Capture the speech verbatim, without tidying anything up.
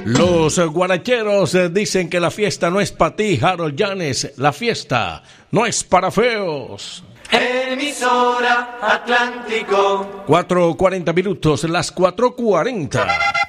Los guaracheros dicen que la fiesta no es para ti, Harold Llanes. La fiesta no es para feos. Emisora Atlántico. cuatro cuarenta minutos, las cuatro cuarenta.